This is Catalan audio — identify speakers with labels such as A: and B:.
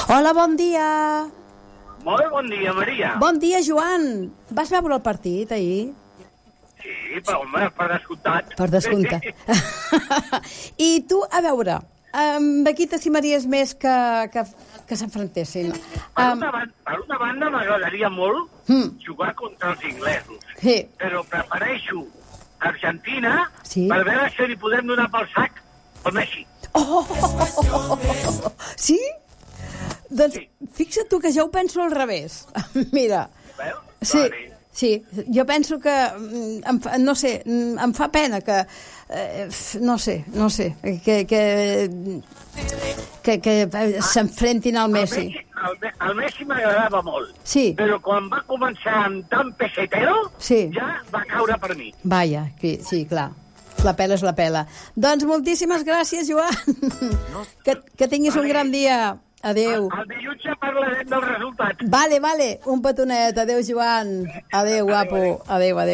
A: Hola, bon dia.
B: Molt bon dia, Maria.
A: Bon dia, Joan. Vas veure el partit ahir?
B: Sí, però home, per descomptat.
A: Per descomptat. I tu, a veure, amb qui t'estimaries més que s'enfrontessin?
B: Per una banda m'agradaria molt jugar contra els inglesos.
A: Sí.
B: Però prefereixo Argentina
A: Sí.
B: per veure si li podem donar pel sac al Messi.
A: Sí? Doncs
B: Sí.
A: fixa't tu que jo ho penso al revés. Mira.
B: Veus?
A: Sí,
B: Vale.
A: sí, jo penso que, no sé, em fa pena que, no sé, que s'enfrentin al Messi.
B: El Messi m'agradava molt.
A: Sí.
B: Però quan va començar amb tan pesetero,
A: Sí.
B: ja va caure per mi.
A: Vaja, sí, clar. La pela és la pela. Doncs moltíssimes gràcies, Joan. Que tinguis un gran dia. Adéu.
B: El dilluns ja parlarem del resultat.
A: Vale, un petonet. Adéu, Joan. Adéu, guapo. Adéu.